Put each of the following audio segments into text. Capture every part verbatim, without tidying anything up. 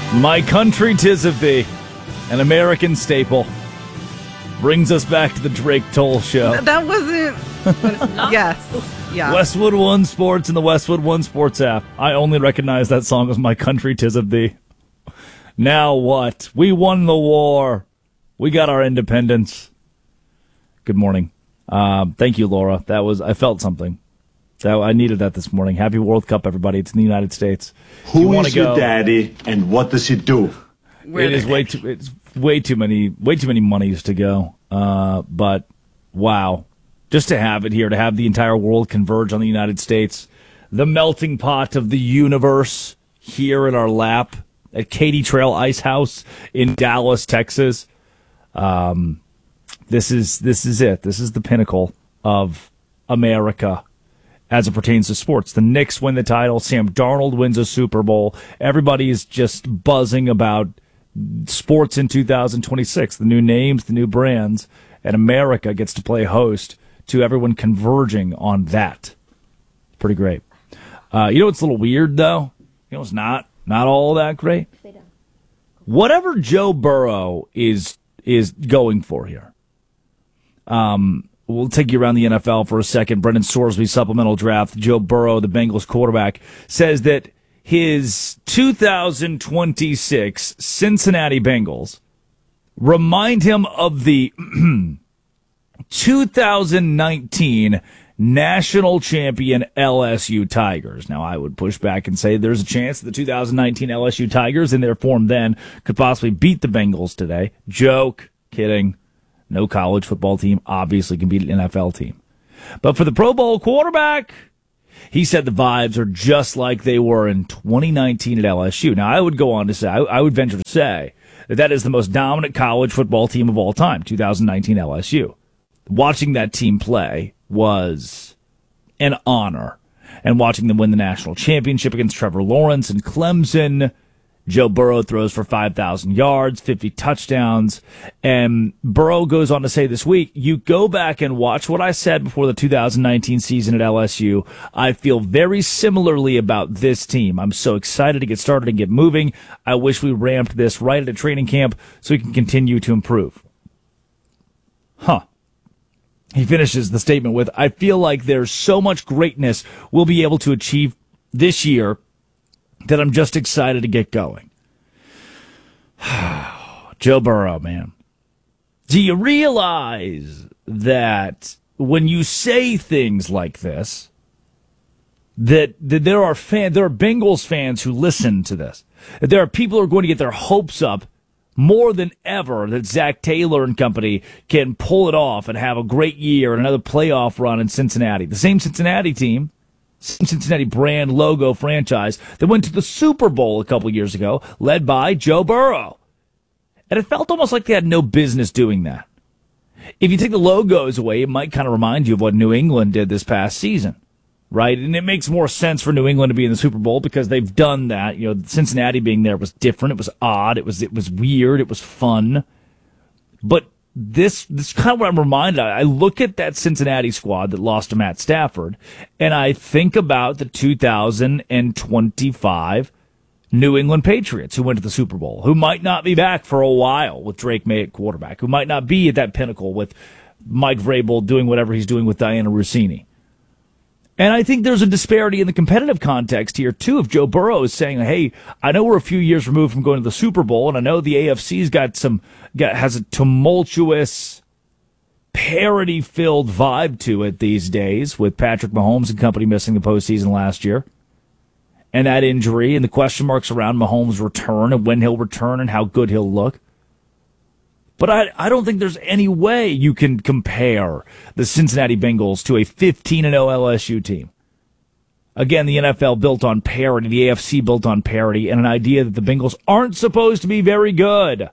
My country, 'tis of thee, an American staple. Brings us back to the Drake Toll Show. Th- that wasn't. Yes. Yeah. Westwood One Sports and the Westwood One Sports app. I only recognize that song as My Country, 'Tis of Thee. Now what? We won the war. We got our independence. Good morning. Um, thank you, Laura. That was I felt something. That I needed that this morning. Happy World Cup, everybody! It's in the United States. Who is your daddy, and what does he do? Where It is way too. It's way too many. Way too many monies to go. Uh, but wow, just to have it here, to have the entire world converge on the United States, the melting pot of the universe here in our lap at Katy Trail Ice House in Dallas, Texas. Um, this is this is it. This is the pinnacle of America as it pertains to sports. The Knicks win the title. Sam Darnold wins a Super Bowl. Everybody is just buzzing about sports in two thousand twenty-six. The new names, the new brands, and America gets to play host to everyone converging on that. Pretty great. Uh, you know what's a little weird, though? You know it's not not all that great? Whatever Joe Burrow is is going for here. Um, we'll take you around the N F L for a second. Brendan Sorsby supplemental draft. Joe Burrow, the Bengals quarterback, says that his two thousand twenty-six Cincinnati Bengals remind him of the two thousand nineteen national champion L S U Tigers. Now, I would push back and say there's a chance that the two thousand nineteen L S U Tigers, in their form then, could possibly beat the Bengals today. Joke. Kidding. No college football team obviously can beat an N F L team. But for the Pro Bowl quarterback, he said the vibes are just like they were in twenty nineteen at L S U. Now, I would go on to say, I, I would venture to say that that is the most dominant college football team of all time, two thousand nineteen L S U. Watching that team play was an honor. And watching them win the national championship against Trevor Lawrence and Clemson. Joe Burrow throws for five thousand yards, fifty touchdowns, and Burrow goes on to say this week, you go back and watch what I said before the two thousand nineteen season at L S U. I feel very similarly about this team. I'm so excited to get started and get moving. I wish we ramped this right at a training camp so we can continue to improve. Huh. He finishes the statement with, I feel like there's so much greatness we'll be able to achieve this year that I'm just excited to get going. Joe Burrow, man. Do you realize that when you say things like this, that, that there are fan, there are Bengals fans who listen to this, that there are people who are going to get their hopes up more than ever that Zach Taylor and company can pull it off and have a great year and another playoff run in Cincinnati. The same Cincinnati team, Cincinnati brand logo franchise that went to the Super Bowl a couple years ago, led by Joe Burrow. And it felt almost like they had no business doing that. If you take the logos away, it might kind of remind you of what New England did this past season, right? And it makes more sense for New England to be in the Super Bowl because they've done that. You know, Cincinnati being there was different. It was odd. It was it was weird. It was fun. But This this is kind of what I'm reminded of. I look at that Cincinnati squad that lost to Matt Stafford, and I think about the two thousand twenty-five New England Patriots who went to the Super Bowl, who might not be back for a while with Drake May at quarterback, who might not be at that pinnacle with Mike Vrabel doing whatever he's doing with Diana Rossini. And I think there's a disparity in the competitive context here, too, if Joe Burrow is saying, hey, I know we're a few years removed from going to the Super Bowl, and I know the A F C's got some, got, has a tumultuous, parody-filled vibe to it these days with Patrick Mahomes and company missing the postseason last year. And that injury and the question marks around Mahomes' return and when he'll return and how good he'll look. But I, I don't think there's any way you can compare the Cincinnati Bengals to a fifteen and oh L S U team. Again, the N F L built on parity, the A F C built on parity, and an idea that the Bengals aren't supposed to be very good.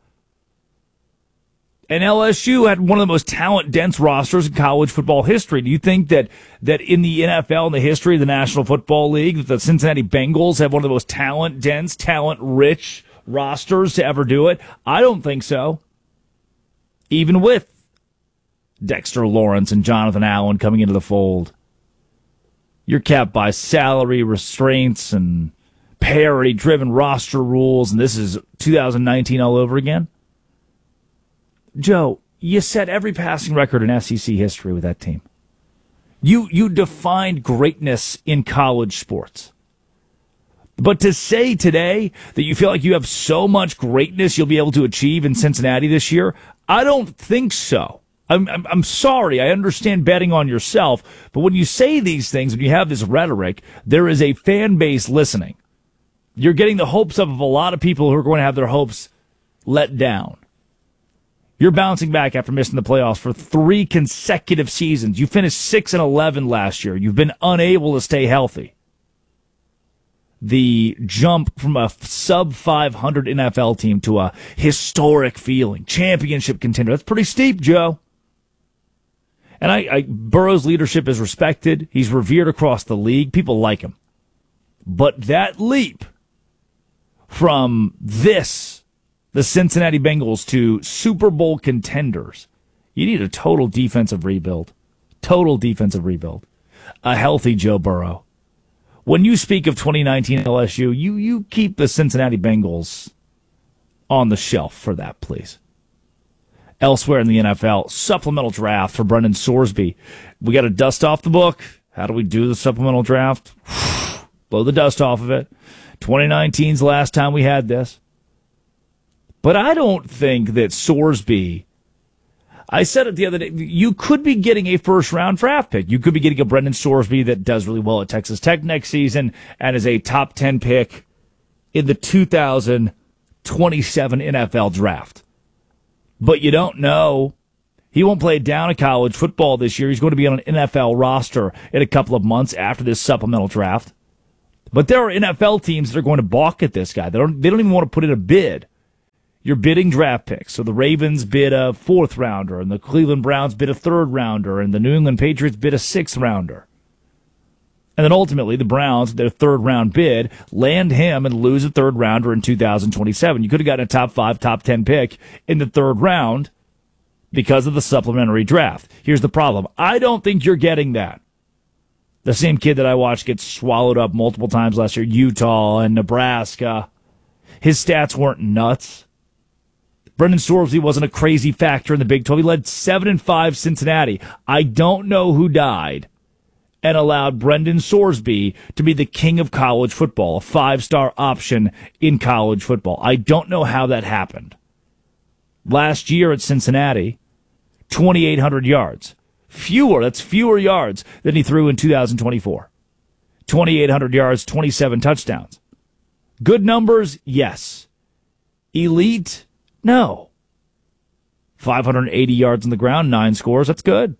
And L S U had one of the most talent-dense rosters in college football history. Do you think that, that in the N F L, in the history of the National Football League, that the Cincinnati Bengals have one of the most talent-dense, talent-rich rosters to ever do it? I don't think so. Even with Dexter Lawrence and Jonathan Allen coming into the fold. You're capped by salary restraints and parity-driven roster rules, and this is two thousand nineteen all over again. Joe, you set every passing record in S E C history with that team. You you defined greatness in college sports. But to say today that you feel like you have so much greatness you'll be able to achieve in Cincinnati this year, I don't think so. I'm, I'm, I'm sorry. I understand betting on yourself, but when you say these things, when you have this rhetoric, there is a fan base listening. You're getting the hopes up of a lot of people who are going to have their hopes let down. You're bouncing back after missing the playoffs for three consecutive seasons. You finished six and eleven last year. You've been unable to stay healthy. The jump from a sub five hundred N F L team to a historic feeling, championship contender, that's pretty steep, Joe. And I, I Burrow's leadership is respected. He's revered across the league. People like him. But that leap from this, the Cincinnati Bengals, to Super Bowl contenders, you need a total defensive rebuild. Total defensive rebuild. A healthy Joe Burrow. When you speak of twenty nineteen L S U, you, you keep the Cincinnati Bengals on the shelf for that, please. Elsewhere in the N F L, supplemental draft for Brendan Sorsby. We got to dust off the book. How do we do the supplemental draft? Blow the dust off of it. twenty nineteen's the last time we had this. But I don't think that Sorsby, I said it the other day, you could be getting a first-round draft pick. You could be getting a Brendan Sorsby that does really well at Texas Tech next season and is a top ten pick in the two thousand twenty-seven N F L draft. But you don't know. He won't play down at college football this year. He's going to be on an N F L roster in a couple of months after this supplemental draft. But there are N F L teams that are going to balk at this guy. They don't, they don't even want to put in a bid. You're bidding draft picks. So the Ravens bid a fourth rounder, and the Cleveland Browns bid a third rounder, and the New England Patriots bid a sixth rounder. And then ultimately the Browns, their third round bid, land him and lose a third rounder in two thousand twenty-seven. You could have gotten a top five, top ten pick in the third round because of the supplementary draft. Here's the problem. I don't think you're getting that. The same kid that I watched get swallowed up multiple times last year, Utah and Nebraska. His stats weren't nuts. Brendan Sorsby wasn't a crazy factor in the Big twelve. He led seven and five Cincinnati. I don't know who died and allowed Brendan Sorsby to be the king of college football, a five-star option in college football. I don't know how that happened. Last year at Cincinnati, twenty-eight hundred yards. Fewer, that's fewer yards than he threw in two thousand twenty-four. twenty-eight hundred yards, twenty-seven touchdowns. Good numbers, yes. Elite, no. five hundred eighty yards on the ground, nine scores, that's good.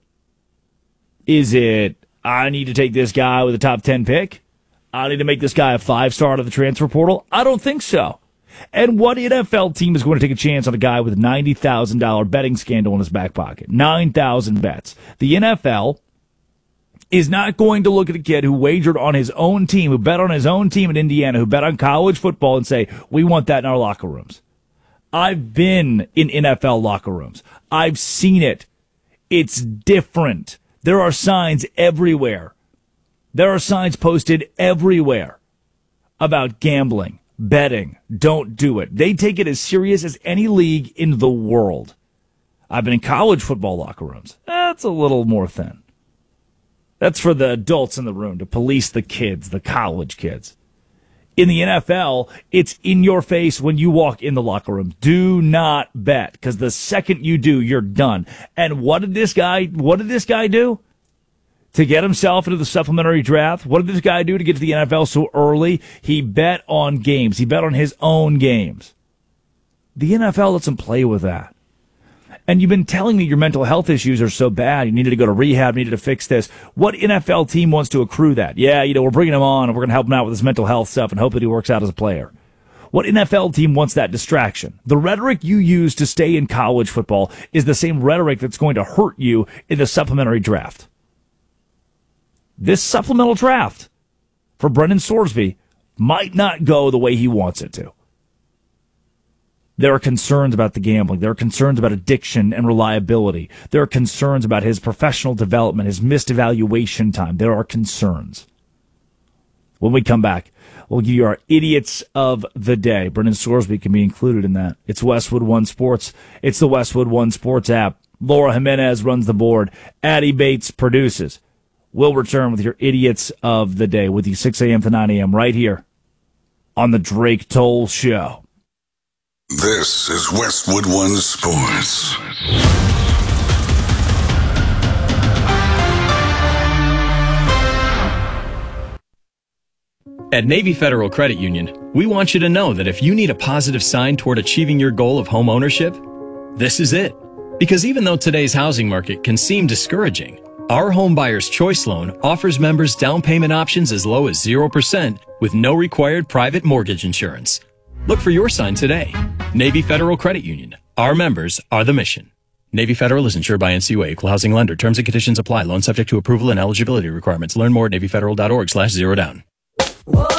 Is it, I need to take this guy with a top ten pick? I need to make this guy a five-star out of the transfer portal? I don't think so. And what N F L team is going to take a chance on a guy with a ninety thousand dollars betting scandal in his back pocket? nine thousand bets. The N F L is not going to look at a kid who wagered on his own team, who bet on his own team in Indiana, who bet on college football and say, we want that in our locker rooms. I've been in N F L locker rooms. I've seen it. It's different. There are signs everywhere. There are signs posted everywhere about gambling, betting. Don't do it. They take it as serious as any league in the world. I've been in college football locker rooms. That's a little more thin. That's for the adults in the room to police the kids, the college kids. In the N F L, it's in your face when you walk in the locker room. Do not bet, because the second you do, you're done. And what did this guy, what did this guy do to get himself into the supplementary draft? What did this guy do to get to the N F L so early? He bet on games. He bet on his own games. The N F L lets him play with that. And you've been telling me your mental health issues are so bad, you needed to go to rehab, needed to fix this. What N F L team wants to accrue that? Yeah, you know, we're bringing him on, and we're going to help him out with his mental health stuff and hope that he works out as a player. What N F L team wants that distraction? The rhetoric you use to stay in college football is the same rhetoric that's going to hurt you in the supplementary draft. This supplemental draft for Brendan Sorsby might not go the way he wants it to. There are concerns about the gambling. There are concerns about addiction and reliability. There are concerns about his professional development, his missed evaluation time. There are concerns. When we come back, We'll give you our idiots of the day. Brendan Sorsby can be included in that. It's Westwood One Sports. It's the Westwood One Sports app. Laura Jimenez runs the board. Addie Bates produces. We'll return with your idiots of the day with you six a.m. to nine a.m. right here on the Drake Toll Show. This is Westwood One Sports. At Navy Federal Credit Union, we want you to know that if you need a positive sign toward achieving your goal of home ownership, this is it. Because even though today's housing market can seem discouraging, our Home Buyer's Choice Loan offers members down payment options as low as zero percent with no required private mortgage insurance. Look for your sign today. Navy Federal Credit Union. Our members are the mission. Navy Federal is insured by N C U A, Equal Housing Lender. Terms and conditions apply. Loan subject to approval and eligibility requirements. Learn more at NavyFederal.org slash zero down.